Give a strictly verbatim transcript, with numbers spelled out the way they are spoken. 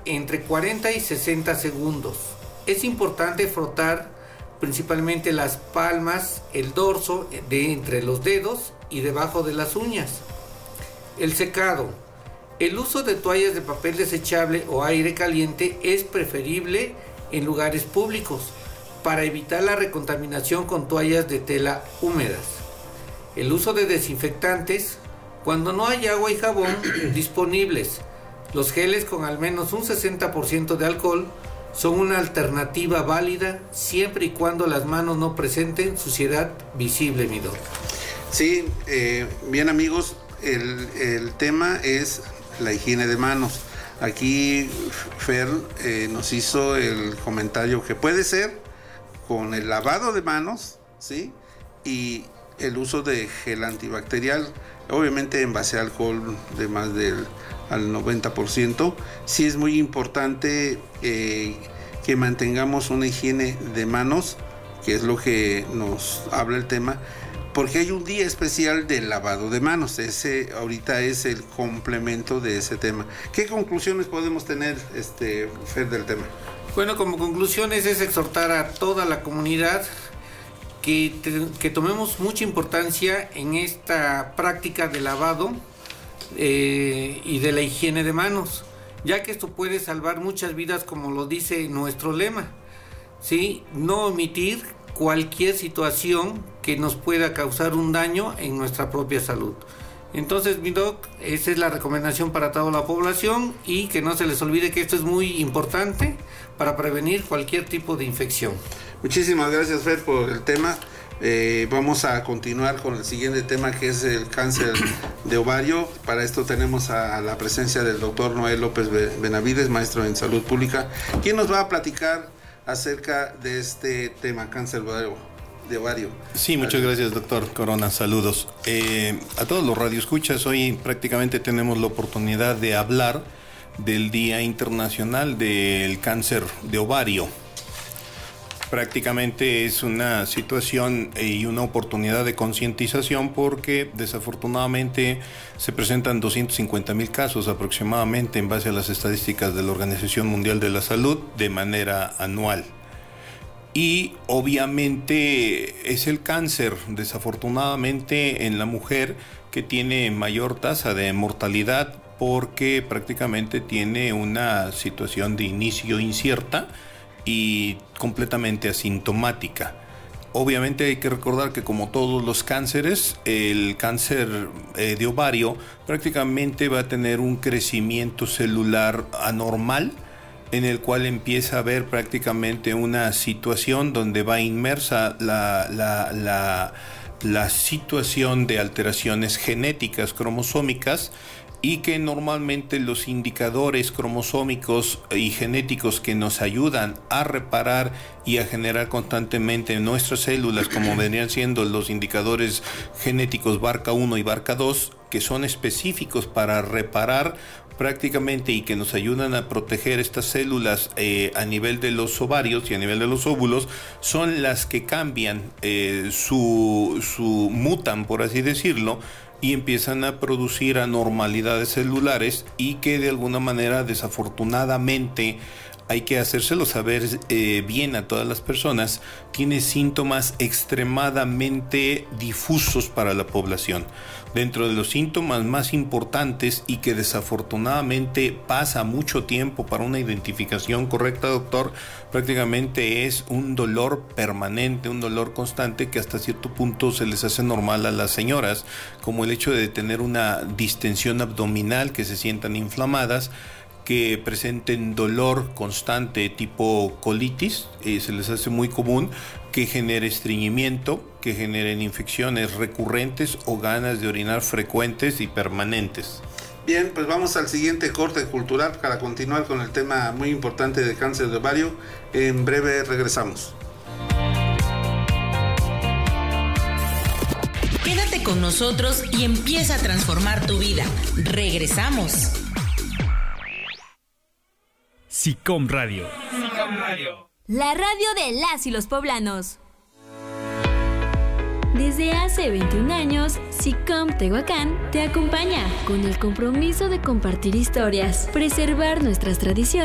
entre cuarenta y sesenta segundos. Es importante frotar principalmente las palmas, el dorso de entre los dedos y debajo de las uñas. El secado. El uso de toallas de papel desechable o aire caliente es preferible en lugares públicos para evitar la recontaminación con toallas de tela húmedas. El uso de desinfectantes cuando no hay agua y jabón disponibles. Los geles con al menos un sesenta por ciento de alcohol son una alternativa válida siempre y cuando las manos no presenten suciedad visible, mi doc. Sí, eh, bien amigos, el, el tema es la higiene de manos. Aquí Fer eh, nos hizo el comentario que puede ser con el lavado de manos, ¿sí? Y el uso de gel antibacterial, obviamente en base a alcohol de más del al noventa por ciento. Sí es muy importante eh, que mantengamos una higiene de manos, que es lo que nos habla el tema, porque hay un día especial del lavado de manos. Ese ahorita es el complemento de ese tema. ¿Qué conclusiones podemos tener, este, Fer, del tema? Bueno, como conclusiones es exhortar a toda la comunidad que, te, que tomemos mucha importancia en esta práctica de lavado eh, y de la higiene de manos, ya que esto puede salvar muchas vidas, como lo dice nuestro lema, ¿sí? No omitir cualquier situación que nos pueda causar un daño en nuestra propia salud. Entonces, mi doc, esa es la recomendación para toda la población, y que no se les olvide que esto es muy importante para prevenir cualquier tipo de infección. Muchísimas gracias, Fer, por el tema. Eh, vamos a continuar con el siguiente tema, que es el cáncer de ovario. Para esto tenemos a, a la presencia del doctor Noel López Benavides, maestro en salud pública, quien nos va a platicar acerca de este tema, cáncer de ovario. De ovario. Sí, muchas gracias, doctor Corona. Saludos. Eh, a todos los radioescuchas, hoy prácticamente tenemos la oportunidad de hablar del Día Internacional del Cáncer de Ovario. Prácticamente es una situación y una oportunidad de concientización, porque desafortunadamente se presentan doscientos cincuenta mil casos aproximadamente en base a las estadísticas de la Organización Mundial de la Salud de manera anual. Y obviamente es el cáncer, desafortunadamente, en la mujer que tiene mayor tasa de mortalidad, porque prácticamente tiene una situación de inicio incierta y completamente asintomática. Obviamente hay que recordar que, como todos los cánceres, el cáncer eh, de ovario prácticamente va a tener un crecimiento celular anormal, en el cual empieza a haber prácticamente una situación donde va inmersa la, la, la, la situación de alteraciones genéticas cromosómicas, y que normalmente los indicadores cromosómicos y genéticos que nos ayudan a reparar y a generar constantemente nuestras células, como vendrían siendo los indicadores genéticos B A R C A uno y B A R C A dos, que son específicos para reparar prácticamente y que nos ayudan a proteger estas células eh, a nivel de los ovarios y a nivel de los óvulos, son las que cambian eh, su, su mutan, por así decirlo, y empiezan a producir anormalidades celulares, y que de alguna manera, desafortunadamente, hay que hacérselo saber eh, bien a todas las personas, tiene síntomas extremadamente difusos para la población. Dentro de los síntomas más importantes, y que desafortunadamente pasa mucho tiempo para una identificación correcta, doctor, prácticamente es un dolor permanente, un dolor constante, que hasta cierto punto se les hace normal a las señoras, como el hecho de tener una distensión abdominal, que se sientan inflamadas, que presenten dolor constante tipo colitis, eh, se les hace muy común, que genere estreñimiento, que generen infecciones recurrentes o ganas de orinar frecuentes y permanentes. Bien, pues vamos al siguiente corte cultural para continuar con el tema muy importante de cáncer de ovario. En breve regresamos. Quédate con nosotros y empieza a transformar tu vida. Regresamos. SICOM Radio. SICOM Radio. La radio de las y los poblanos. Desde hace veintiún años, SICOM Tehuacán te acompaña con el compromiso de compartir historias, preservar nuestras tradiciones